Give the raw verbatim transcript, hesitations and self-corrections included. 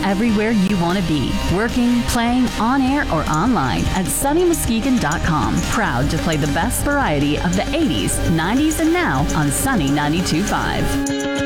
everywhere you want to be, working, playing, on air, or online at Sunny Muskegon dot com. Proud to play the best variety of the eighties, nineties, and now on Sunny ninety-two point five.